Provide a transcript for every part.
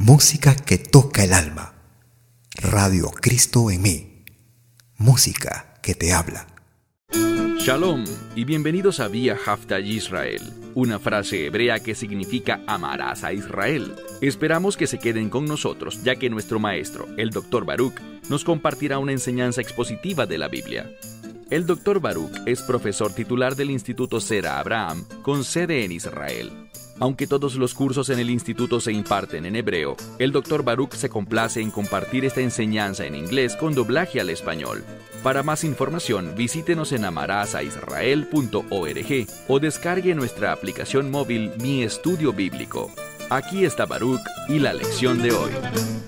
Música que toca el alma. Radio Cristo en mí. Música que te habla. Shalom y bienvenidos a Vía Hafta Yisrael, una frase hebrea que significa amarás a Israel. Esperamos que se queden con nosotros, ya que nuestro maestro, el Dr. Baruch, nos compartirá una enseñanza expositiva de la Biblia. El Dr. Baruch es profesor titular del Instituto Sera Abraham, con sede en Israel. Aunque todos los cursos en el instituto se imparten en hebreo, el Dr. Baruch se complace en compartir esta enseñanza en inglés con doblaje al español. Para más información, visítenos en amarasaisrael.org o descargue nuestra aplicación móvil Mi Estudio Bíblico. Aquí está Baruch y la lección de hoy.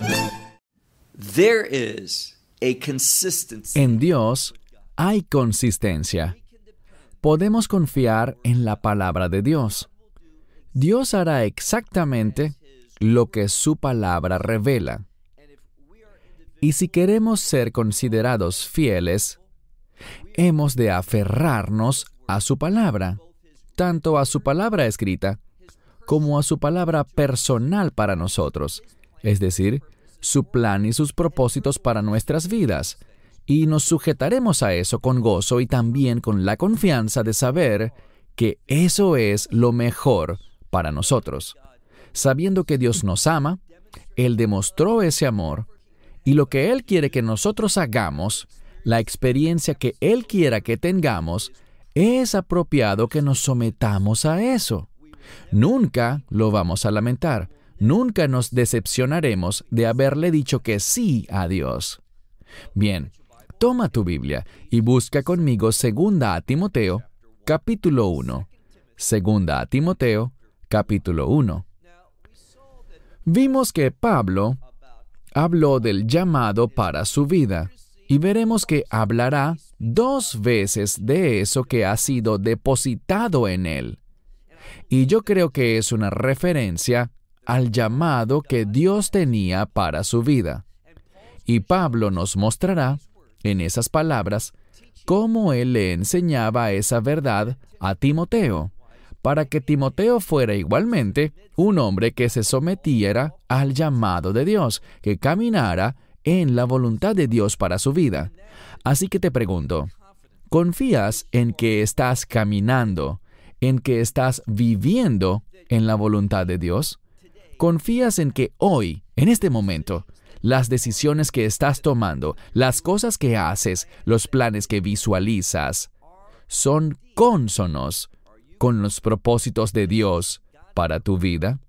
En Dios hay consistencia. Podemos confiar en la palabra de Dios. Dios hará exactamente lo que su palabra revela. Y si queremos ser considerados fieles, hemos de aferrarnos a su palabra, tanto a su palabra escrita como a su palabra personal para nosotros, es decir, su plan y sus propósitos para nuestras vidas. Y nos sujetaremos a eso con gozo y también con la confianza de saber que eso es lo mejor para nosotros. Sabiendo que Dios nos ama, Él demostró ese amor, y lo que Él quiere que nosotros hagamos, la experiencia que Él quiera que tengamos, es apropiado que nos sometamos a eso. Nunca lo vamos a lamentar, nunca nos decepcionaremos de haberle dicho que sí a Dios. Bien, toma tu Biblia y busca conmigo 2 Timoteo, capítulo 1. 2 Timoteo, capítulo 1. Vimos que Pablo habló del llamado para su vida, y veremos que hablará 2 veces de eso que ha sido depositado en él. Y yo creo que es una referencia al llamado que Dios tenía para su vida. Y Pablo nos mostrará, en esas palabras, cómo él le enseñaba esa verdad a Timoteo, para que Timoteo fuera igualmente un hombre que se sometiera al llamado de Dios, que caminara en la voluntad de Dios para su vida. Así que te pregunto, ¿confías en que estás caminando, en que estás viviendo en la voluntad de Dios? ¿Confías en que hoy, en este momento, las decisiones que estás tomando, las cosas que haces, los planes que visualizas, son cónsonos con los propósitos de Dios para tu vida?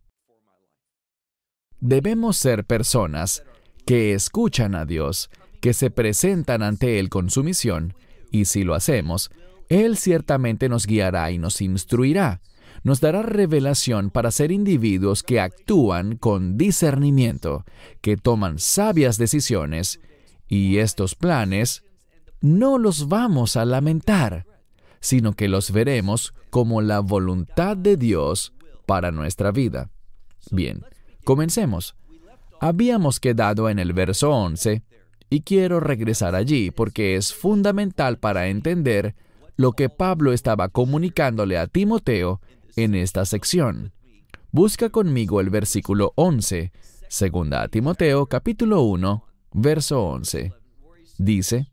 Debemos ser personas que escuchan a Dios, que se presentan ante Él con su misión, y si lo hacemos, Él ciertamente nos guiará y nos instruirá. Nos dará revelación para ser individuos que actúan con discernimiento, que toman sabias decisiones, y estos planes no los vamos a lamentar, sino que los veremos como la voluntad de Dios para nuestra vida. Bien, comencemos. Habíamos quedado en el verso 11, y quiero regresar allí porque es fundamental para entender lo que Pablo estaba comunicándole a Timoteo en esta sección. Busca conmigo el versículo 11, 2 Timoteo capítulo 1, verso 11. Dice: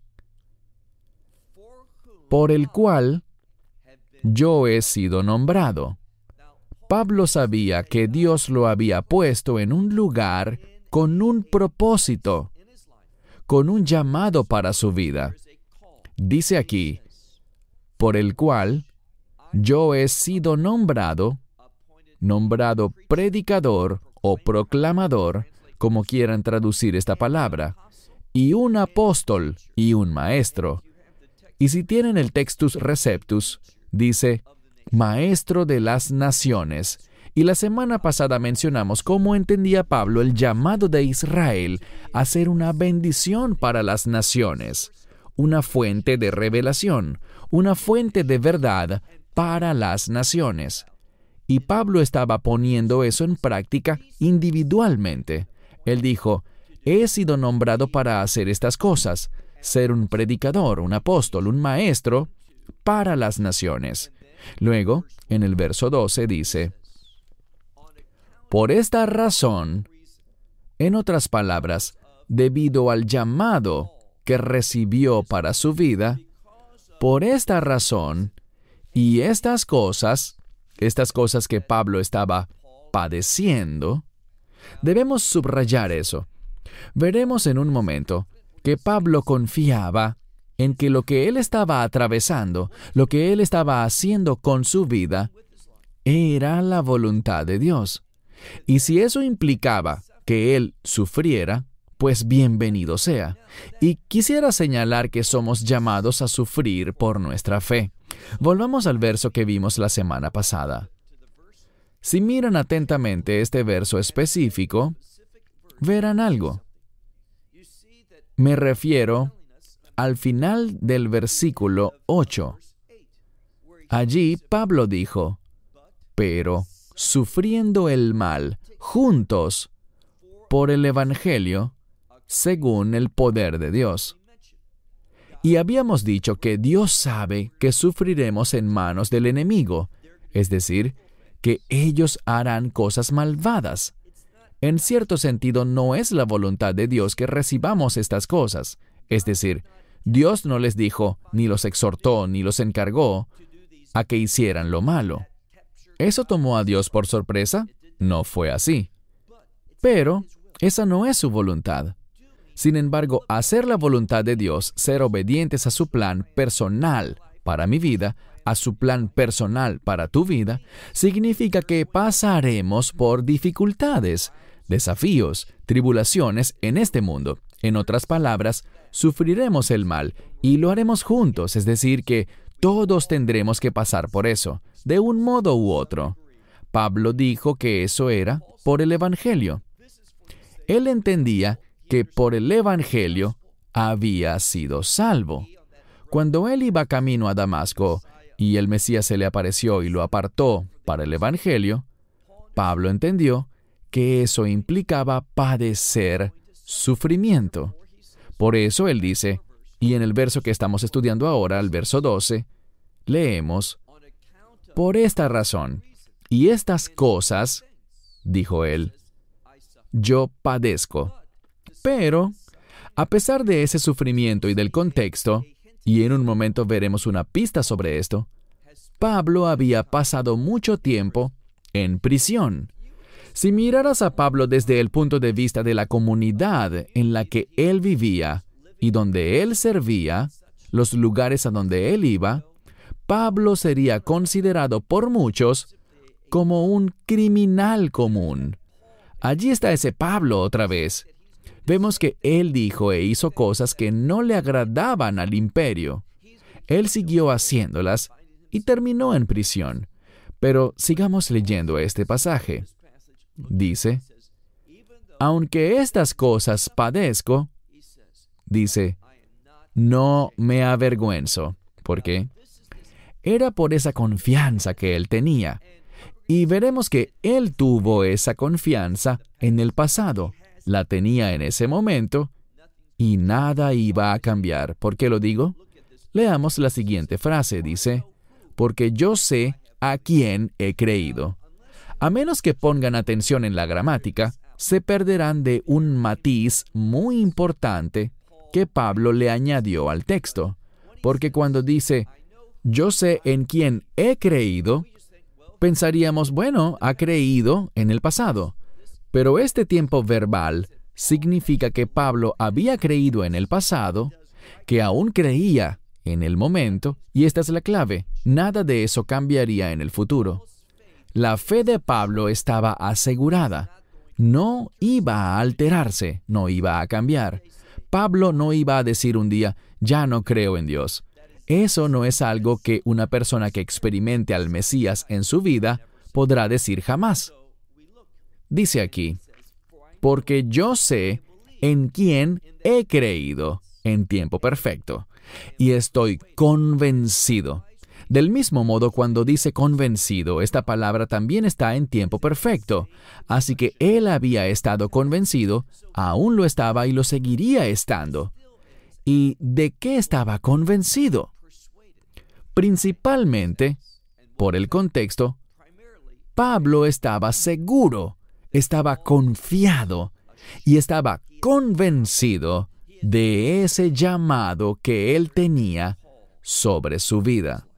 por el cual yo he sido nombrado. Pablo sabía que Dios lo había puesto en un lugar con un propósito, con un llamado para su vida. Dice aquí, por el cual yo he sido nombrado predicador o proclamador, como quieran traducir esta palabra, y un apóstol y un maestro. Y si tienen el Textus Receptus, dice, maestro de las naciones. Y la semana pasada mencionamos cómo entendía Pablo el llamado de Israel a ser una bendición para las naciones, una fuente de revelación, una fuente de verdad para las naciones. Y Pablo estaba poniendo eso en práctica individualmente. Él dijo, he sido nombrado para hacer estas cosas, ser un predicador, un apóstol, un maestro para las naciones. Luego, en el verso 12 dice, por esta razón, En otras palabras, debido al llamado que recibió para su vida, por esta razón y estas cosas que Pablo estaba padeciendo, debemos subrayar eso. Veremos en un momento que Pablo confiaba en que lo que él estaba atravesando, lo que él estaba haciendo con su vida, era la voluntad de Dios. Y si eso implicaba que él sufriera, pues bienvenido sea. Y quisiera señalar que somos llamados a sufrir por nuestra fe. Volvamos al verso que vimos la semana pasada. Si miran atentamente este verso específico, verán algo. Me refiero al final del versículo 8. Allí Pablo dijo, pero sufriendo el mal juntos por el Evangelio, según el poder de Dios. Y habíamos dicho que Dios sabe que sufriremos en manos del enemigo, es decir, que ellos harán cosas malvadas. En cierto sentido, no es la voluntad de Dios que recibamos estas cosas. Es decir, Dios no les dijo, ni los exhortó, ni los encargó a que hicieran lo malo. ¿Eso tomó a Dios por sorpresa? No fue así. Pero esa no es su voluntad. Sin embargo, hacer la voluntad de Dios, ser obedientes a su plan personal para mi vida, a su plan personal para tu vida, significa que pasaremos por dificultades, desafíos, tribulaciones en este mundo. En otras palabras, sufriremos el mal y lo haremos juntos, es decir, que todos tendremos que pasar por eso, de un modo u otro. Pablo dijo que eso era por el Evangelio. Él entendía que por el Evangelio había sido salvo. Cuando él iba camino a Damasco y el Mesías se le apareció y lo apartó para el Evangelio, Pablo entendió que eso implicaba padecer sufrimiento. Por eso él dice, y en el verso que estamos estudiando ahora, el verso 12, leemos, por esta razón y estas cosas, dijo él, yo padezco. Pero, a pesar de ese sufrimiento y del contexto, y en un momento veremos una pista sobre esto, Pablo había pasado mucho tiempo en prisión. Si miraras a Pablo desde el punto de vista de la comunidad en la que él vivía y donde él servía, los lugares a donde él iba, Pablo sería considerado por muchos como un criminal común. Allí está ese Pablo otra vez. Vemos que él dijo e hizo cosas que no le agradaban al imperio. Él siguió haciéndolas y terminó en prisión. Pero sigamos leyendo este pasaje. Dice, aunque estas cosas padezco, dice, no me avergüenzo. ¿Por qué? Era por esa confianza que él tenía. Y veremos que él tuvo esa confianza en el pasado. La tenía en ese momento y nada iba a cambiar. ¿Por qué lo digo? Leamos la siguiente frase. Dice, porque yo sé a quién he creído. A menos que pongan atención en la gramática, se perderán de un matiz muy importante que Pablo le añadió al texto. Porque cuando dice, yo sé en quién he creído, pensaríamos, bueno, ha creído en el pasado. Pero este tiempo verbal significa que Pablo había creído en el pasado, que aún creía en el momento, y esta es la clave, nada de eso cambiaría en el futuro. La fe de Pablo estaba asegurada, no iba a alterarse, no iba a cambiar. Pablo no iba a decir un día, ya no creo en Dios. Eso no es algo que una persona que experimente al Mesías en su vida podrá decir jamás. Dice aquí, porque yo sé en quién he creído en tiempo perfecto, y estoy convencido. Del mismo modo, cuando dice convencido, esta palabra también está en tiempo perfecto. Así que él había estado convencido, aún lo estaba y lo seguiría estando. ¿Y de qué estaba convencido? Principalmente, por el contexto, Pablo estaba seguro, estaba confiado y estaba convencido de ese llamado que él tenía sobre su vida.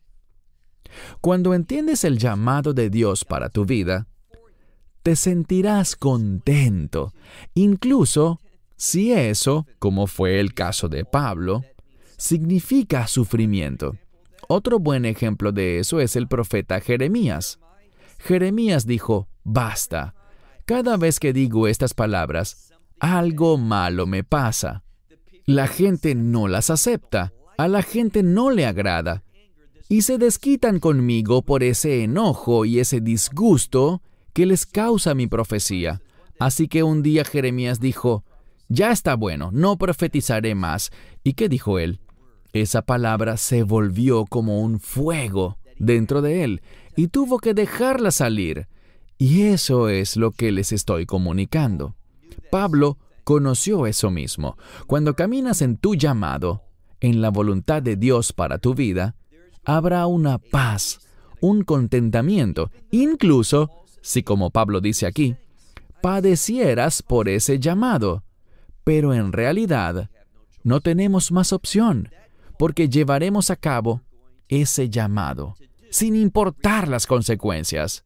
Cuando entiendes el llamado de Dios para tu vida, te sentirás contento, incluso si eso, como fue el caso de Pablo, significa sufrimiento. Otro buen ejemplo de eso es el profeta Jeremías. Jeremías dijo, basta. Cada vez que digo estas palabras, algo malo me pasa. La gente no las acepta, a la gente no le agrada, y se desquitan conmigo por ese enojo y ese disgusto que les causa mi profecía. Así que un día Jeremías dijo, ya está bueno, no profetizaré más. ¿Y qué dijo él? Esa palabra se volvió como un fuego dentro de él y tuvo que dejarla salir. Y eso es lo que les estoy comunicando. Pablo conoció eso mismo. Cuando caminas en tu llamado, en la voluntad de Dios para tu vida, habrá una paz, un contentamiento, incluso si, como Pablo dice aquí, padecieras por ese llamado. Pero en realidad, no tenemos más opción, porque llevaremos a cabo ese llamado, sin importar las consecuencias.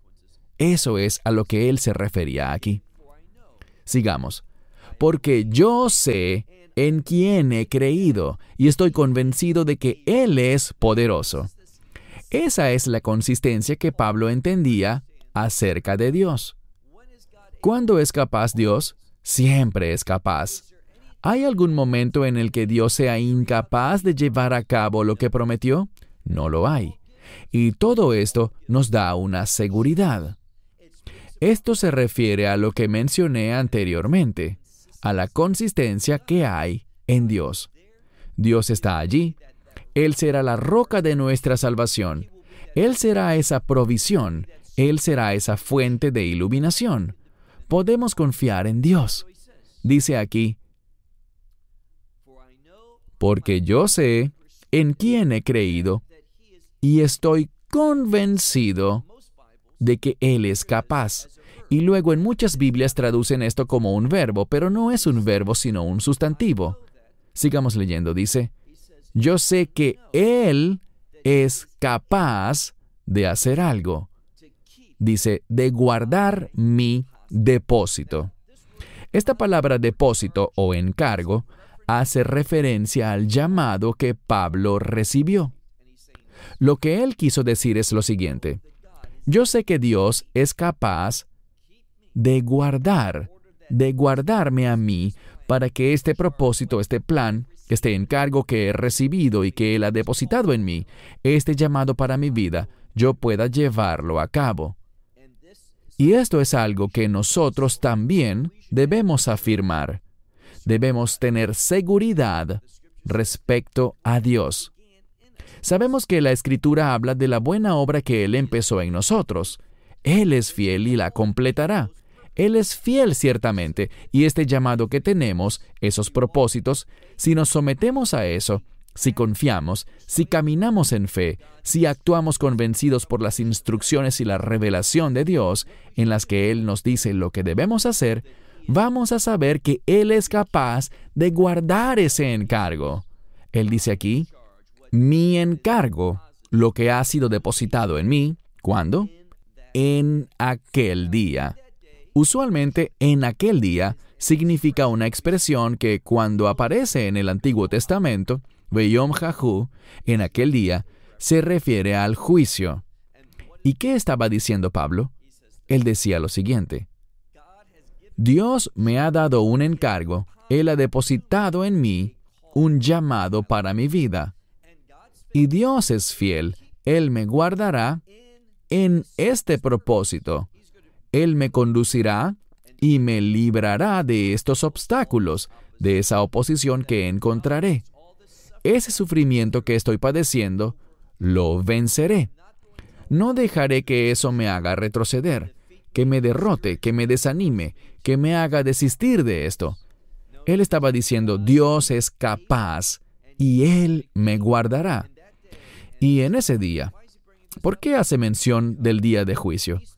Eso es a lo que él se refería aquí. Sigamos. Porque yo sé en quién he creído, y estoy convencido de que Él es poderoso. Esa es la consistencia que Pablo entendía acerca de Dios. ¿Cuándo es capaz Dios? Siempre es capaz. ¿Hay algún momento en el que Dios sea incapaz de llevar a cabo lo que prometió? No lo hay. Y todo esto nos da una seguridad. Esto se refiere a lo que mencioné anteriormente, a la consistencia que hay en Dios. Dios está allí. Él será la roca de nuestra salvación. Él será esa provisión. Él será esa fuente de iluminación. Podemos confiar en Dios. Dice aquí, porque yo sé en quién he creído y estoy convencido de que Él es capaz. Y luego en muchas Biblias traducen esto como un verbo, pero no es un verbo sino un sustantivo. Sigamos leyendo, dice, yo sé que Él es capaz de hacer algo. Dice, de guardar mi depósito. Esta palabra depósito o encargo hace referencia al llamado que Pablo recibió. Lo que él quiso decir es lo siguiente. Yo sé que Dios es capaz de guardarme a mí para que este propósito, este plan, este encargo que he recibido y que Él ha depositado en mí, este llamado para mi vida, yo pueda llevarlo a cabo. Y esto es algo que nosotros también debemos afirmar. Debemos tener seguridad respecto a Dios. Sabemos que la Escritura habla de la buena obra que Él empezó en nosotros. Él es fiel y la completará. Él es fiel ciertamente, y este llamado que tenemos, esos propósitos, si nos sometemos a eso, si confiamos, si caminamos en fe, si actuamos convencidos por las instrucciones y la revelación de Dios, en las que Él nos dice lo que debemos hacer, vamos a saber que Él es capaz de guardar ese encargo. Él dice aquí, mi encargo, lo que ha sido depositado en mí, ¿cuándo? En aquel día. Usualmente, en aquel día, significa una expresión que cuando aparece en el Antiguo Testamento, Beyom Jahu, en aquel día, se refiere al juicio. ¿Y qué estaba diciendo Pablo? Él decía lo siguiente, Dios me ha dado un encargo, Él ha depositado en mí un llamado para mi vida. Y Dios es fiel, Él me guardará en este propósito. Él me conducirá y me librará de estos obstáculos, de esa oposición que encontraré. Ese sufrimiento que estoy padeciendo, lo venceré. No dejaré que eso me haga retroceder, que me derrote, que me desanime, que me haga desistir de esto. Él estaba diciendo, Dios es capaz y Él me guardará. Y en ese día, ¿por qué hace mención del día de juicio?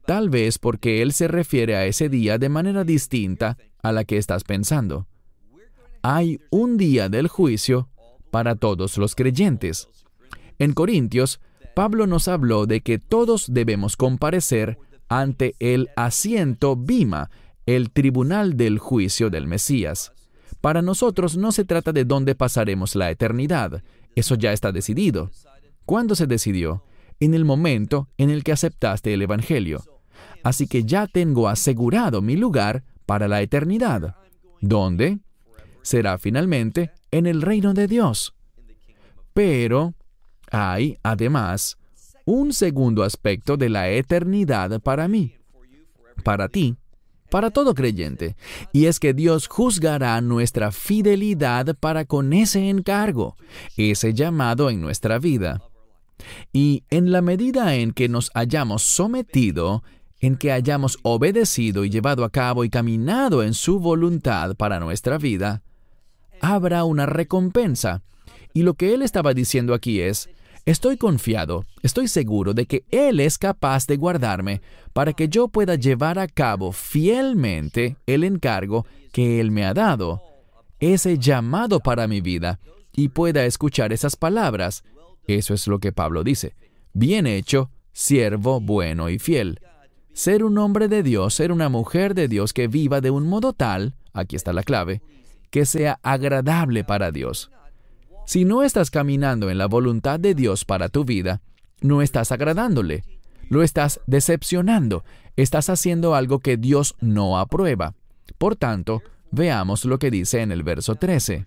Tal vez porque Él se refiere a ese día de manera distinta a la que estás pensando. Hay un día del juicio para todos los creyentes. En Corintios, Pablo nos habló de que todos debemos comparecer ante el asiento bima, el tribunal del juicio del Mesías. Para nosotros no se trata de dónde pasaremos la eternidad. Eso ya está decidido. ¿Cuándo se decidió? En el momento en el que aceptaste el Evangelio. Así que ya tengo asegurado mi lugar para la eternidad. ¿Dónde? Será finalmente en el reino de Dios. Pero hay, además, un segundo aspecto de la eternidad para mí, para ti, para todo creyente, y es que Dios juzgará nuestra fidelidad para con ese encargo, ese llamado en nuestra vida. Y en la medida en que nos hayamos sometido, en que hayamos obedecido y llevado a cabo y caminado en su voluntad para nuestra vida, habrá una recompensa. Y lo que él estaba diciendo aquí es, estoy confiado, estoy seguro de que Él es capaz de guardarme para que yo pueda llevar a cabo fielmente el encargo que Él me ha dado, ese llamado para mi vida, y pueda escuchar esas palabras. Eso es lo que Pablo dice. Bien hecho, siervo bueno y fiel. Ser un hombre de Dios, ser una mujer de Dios que viva de un modo tal, aquí está la clave, que sea agradable para Dios. Si no estás caminando en la voluntad de Dios para tu vida, no estás agradándole, lo estás decepcionando, estás haciendo algo que Dios no aprueba. Por tanto, veamos lo que dice en el verso 13.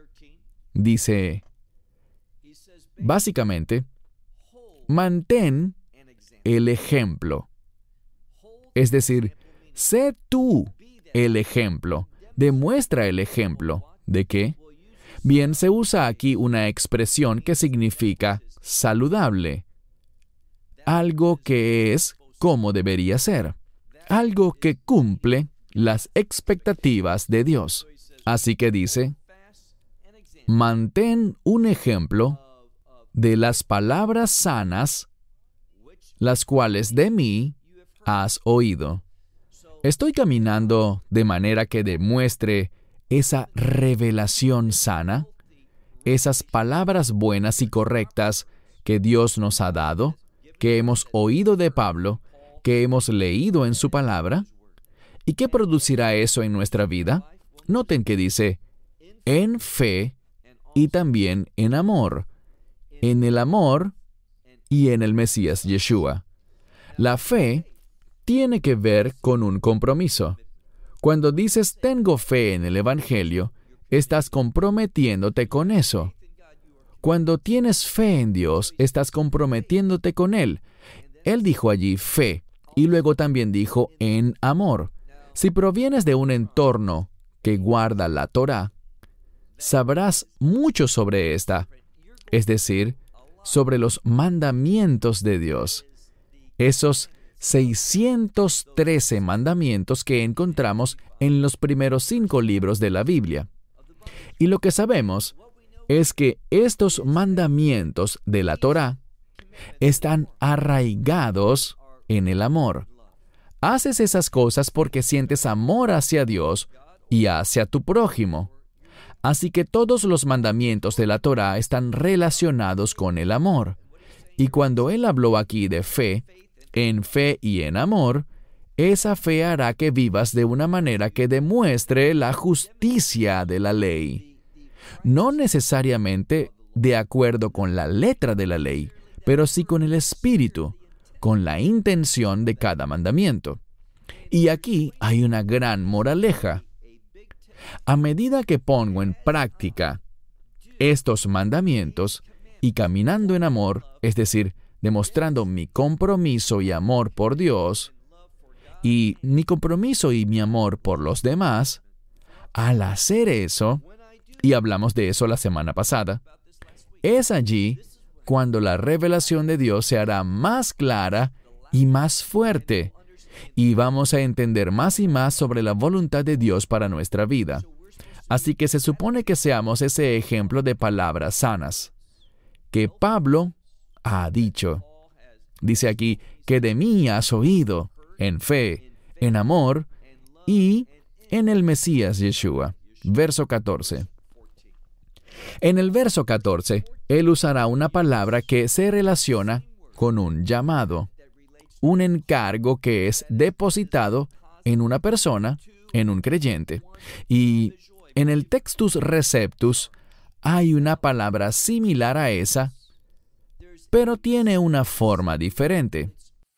Dice, básicamente, mantén el ejemplo. Es decir, sé tú el ejemplo, demuestra el ejemplo. ¿De qué? Bien, se usa aquí una expresión que significa saludable. Algo que es como debería ser. Algo que cumple las expectativas de Dios. Así que dice, mantén un ejemplo de las palabras sanas, las cuales de mí has oído. Estoy caminando de manera que demuestre esa revelación sana, esas palabras buenas y correctas que Dios nos ha dado, que hemos oído de Pablo, que hemos leído en su palabra. ¿Y qué producirá eso en nuestra vida? Noten que dice, en fe y también en amor. En el amor y en el Mesías Yeshua. La fe tiene que ver con un compromiso. Cuando dices, tengo fe en el Evangelio, estás comprometiéndote con eso. Cuando tienes fe en Dios, estás comprometiéndote con Él. Él dijo allí fe, y luego también dijo en amor. Si provienes de un entorno que guarda la Torá, sabrás mucho sobre esta, es decir, sobre los mandamientos de Dios. Esos 613 mandamientos que encontramos en los primeros 5 libros de la Biblia. Y lo que sabemos es que estos mandamientos de la Torá están arraigados en el amor. Haces esas cosas porque sientes amor hacia Dios y hacia tu prójimo. Así que todos los mandamientos de la Torá están relacionados con el amor. Y cuando él habló aquí de fe, en fe y en amor, esa fe hará que vivas de una manera que demuestre la justicia de la ley. No necesariamente de acuerdo con la letra de la ley, pero sí con el espíritu, con la intención de cada mandamiento. Y aquí hay una gran moraleja. A medida que pongo en práctica estos mandamientos y caminando en amor, es decir, demostrando mi compromiso y amor por Dios, y mi compromiso y mi amor por los demás, al hacer eso, y hablamos de eso la semana pasada, es allí cuando la revelación de Dios se hará más clara y más fuerte, y vamos a entender más y más sobre la voluntad de Dios para nuestra vida. Así que se supone que seamos ese ejemplo de palabras sanas, que Pablo ha dicho. Dice aquí, que de mí has oído, en fe, en amor y en el Mesías Yeshua. Verso 14. En el verso 14, él usará una palabra que se relaciona con un llamado, un encargo que es depositado en una persona, en un creyente. Y en el Textus Receptus hay una palabra similar a esa, pero tiene una forma diferente.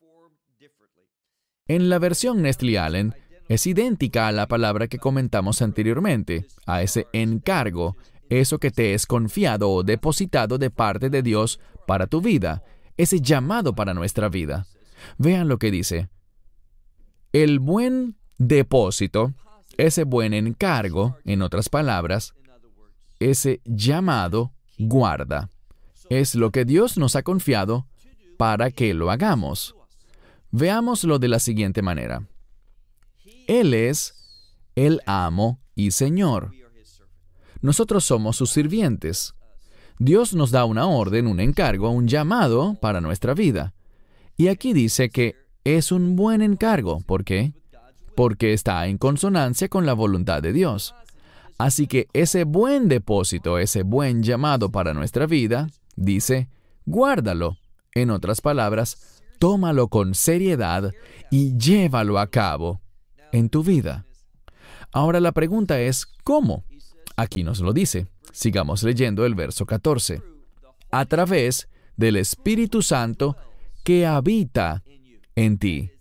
En la versión Nestle Allen, es idéntica a la palabra que comentamos anteriormente, a ese encargo, eso que te es confiado o depositado de parte de Dios para tu vida, ese llamado para nuestra vida. Vean lo que dice. El buen depósito, ese buen encargo, en otras palabras, ese llamado, guarda. Es lo que Dios nos ha confiado para que lo hagamos. Veámoslo de la siguiente manera. Él es el amo y Señor. Nosotros somos sus sirvientes. Dios nos da una orden, un encargo, un llamado para nuestra vida. Y aquí dice que es un buen encargo. ¿Por qué? Porque está en consonancia con la voluntad de Dios. Así que ese buen depósito, ese buen llamado para nuestra vida, dice, guárdalo. En otras palabras, tómalo con seriedad y llévalo a cabo en tu vida. Ahora la pregunta es, ¿cómo? Aquí nos lo dice. Sigamos leyendo el verso 14. A través del Espíritu Santo que habita en ti.